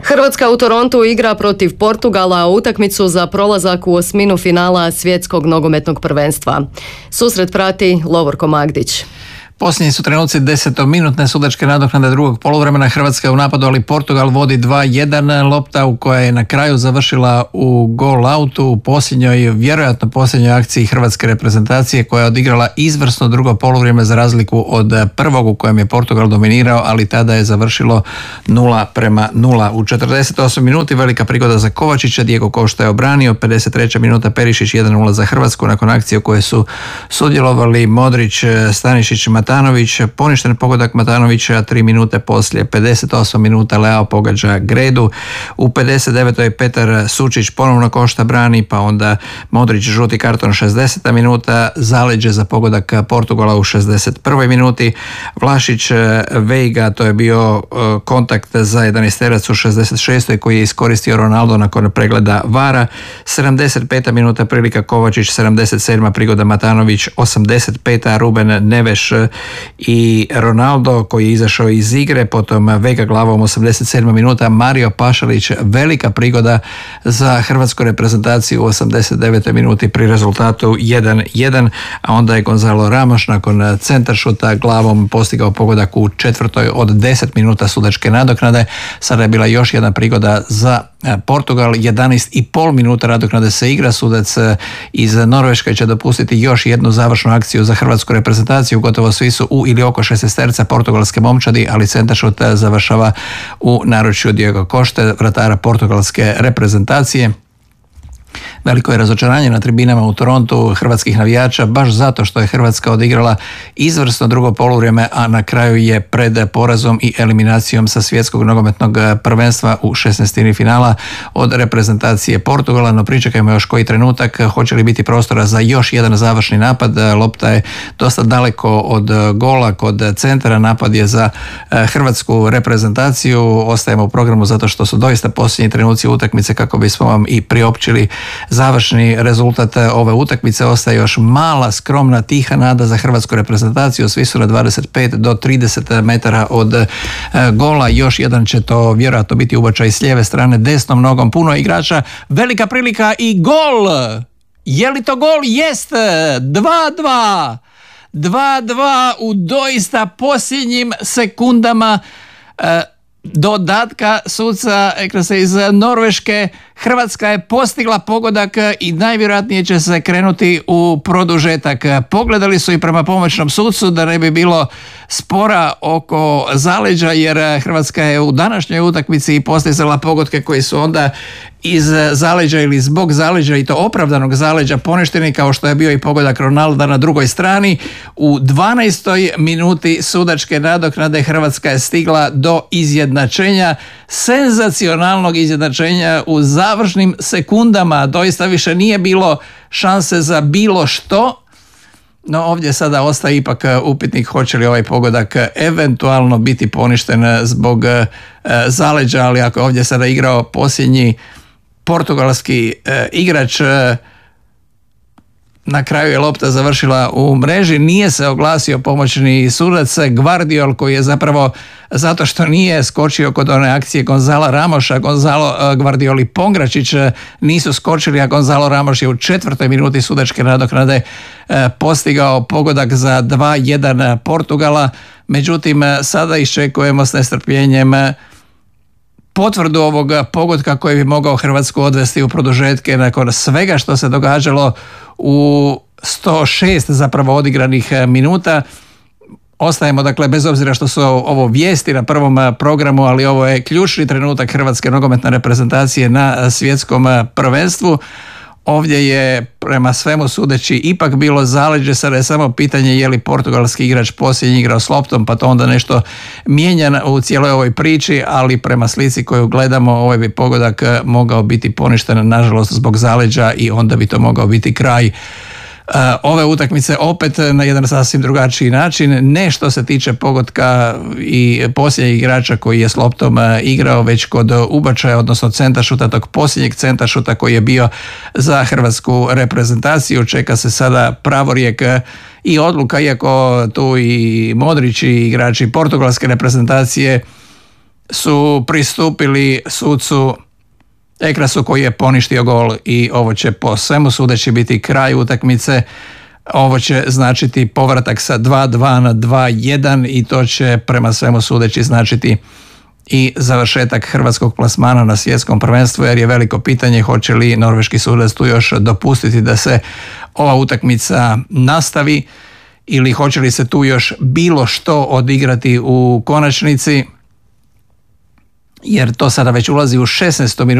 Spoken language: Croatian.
Hrvatska u Torontu igra protiv Portugala utakmicu za prolazak u osminu finala svjetskog nogometnog prvenstva. Susret prati Lovorko Magdić. Posljednji su trenuci 10-minutne sudačke nadoknade drugog poluvremena. Hrvatska je u napadu, ali Portugal vodi 2-1. Lopta u koja je na kraju završila u gol-outu u vjerojatno posljednjoj akciji hrvatske reprezentacije, koja je odigrala izvrsno drugo poluvrijeme za razliku od prvog u kojem je Portugal dominirao, ali tada je završilo 0-0. U 48 minuti velika prigoda za Kovačića, Diego Costa je obranio, 53. minuta Perišić 1-0 za Hrvatsku nakon akcije u kojoj su sudjelovali Modrić, Stanišić, Matanović, poništen pogodak Matanovića 3 minute poslije. 58 minuta Leao pogađa Gredu. U 59. Petar Sučić ponovno Košta brani, pa onda Modrić žuti karton 60. minuta, zaleđe za pogodak Portugala u 61. minuti. Vlašić Veiga, to je bio kontakt za 11-terac u 66. koji je iskoristio Ronaldo nakon pregleda VAR-a. 75. minuta prilika Kovačić, 77. prigoda Matanović, 85. Ruben Neveš i Ronaldo koji je izašao iz igre, potom Vega glavom 87. minuta, Mario Pašalić, velika prigoda za hrvatsku reprezentaciju u 89. minuti pri rezultatu 1-1, a onda je Gonzalo Ramos nakon centaršuta glavom postigao pogodak u četvrtoj od 10 minuta sudačke nadoknade. Sada je bila još jedna prigoda za Portugal, 11,5 minuta nadoknade se igra, sudac iz Norveške će dopustiti još jednu završnu akciju za hrvatsku reprezentaciju. Gotovo svi su u ili oko 16 portugalske momčadi, ali centaršut završava u naručju Diego Coste, vratara portugalske reprezentacije. Veliko je razočaranje na tribinama u Torontu hrvatskih navijača, baš zato što je Hrvatska odigrala izvrsno drugo poluvrijeme, a na kraju je pred porazom i eliminacijom sa svjetskog nogometnog prvenstva u 16. finala od reprezentacije Portugala. No pričekajmo još koji trenutak, hoće li biti prostora za još jedan završni napad. Lopta je dosta daleko od gola kod centra, napad je za hrvatsku reprezentaciju. Ostajemo u programu zato što su doista posljednji trenuci utakmice kako bismo vam i priopćili završni rezultat ove utakmice. Ostaje još mala, skromna, tiha nada za hrvatsku reprezentaciju. Svi su na 25 do 30 metara od gola. Još jedan će to vjerojatno biti ubačaj s lijeve strane desnom nogom. Puno igrača, velika prilika i gol! Je li to gol? Jest! 2-2! 2-2 u doista posljednjim sekundama dodatka suca iz Norveške. Hrvatska je postigla pogodak i najvjerojatnije će se krenuti u produžetak. Pogledali su i prema pomoćnom sucu da ne bi bilo spora oko zaleđa, jer Hrvatska je u današnjoj utakmici postizala pogodke koji su onda iz zaleđa ili zbog zaleđa, i to opravdanog zaleđa, poništeni, kao što je bio i pogodak Ronalda na drugoj strani. U 12. minuti sudačke nadoknade Hrvatska je stigla do izjednačenja, senzacionalnog izjednačenja u završnim sekundama. Doista više nije bilo šanse za bilo što, no ovdje sada ostaje ipak upitnik hoće li ovaj pogodak eventualno biti poništen zbog zaleđa, ali ako je ovdje sada igrao posljednji portugalski igrač, na kraju je lopta završila u mreži. Nije se oglasio pomoćni sudac Gvardiol, koji je zapravo, zato što nije skočio kod one akcije Gonzala Ramoša, Gonzalo Gvardiol i Pongračić nisu skočili, a Gonzalo Ramoš je u 4. minuti sudačke nadoknade postigao pogodak za 2-1 Portugala. Međutim, sada iščekujemo s nestrpljenjem potvrdu ovog pogotka koji bi mogao Hrvatsku odvesti u produžetke nakon svega što se događalo u 106 zapravo odigranih minuta. Ostajemo, dakle, bez obzira što su ovo vijesti na prvom programu, ali ovo je ključni trenutak hrvatske nogometne reprezentacije na svjetskom prvenstvu. Ovdje je prema svemu sudeći ipak bilo zaleđe, sada je samo pitanje je li portugalski igrač posljednji igrao s loptom, pa to onda nešto mijenja u cijeloj ovoj priči, ali prema slici koju gledamo ovaj bi pogodak mogao biti poništen nažalost zbog zaleđa i onda bi to mogao biti kraj ove utakmice opet na jedan sasvim drugačiji način. Ne što se tiče pogotka i posljednjeg igrača koji je s loptom igrao, već kod ubačaja, odnosno centaršuta, tog posljednjeg centaršuta koji je bio za hrvatsku reprezentaciju. Čeka se sada pravorijek i odluka, iako tu i Modrić i igrači portugalske reprezentacije su pristupili sucu Ekrasu koji je poništio gol i ovo će po svemu sudeći biti kraj utakmice. Ovo će značiti povratak sa 2-2 na 2-1 i to će prema svemu sudeći značiti i završetak hrvatskog plasmana na svjetskom prvenstvu, jer je veliko pitanje hoće li norveški sudac tu još dopustiti da se ova utakmica nastavi ili hoće li se tu još bilo što odigrati u konačnici, jer to sada već ulazi u 16. minutu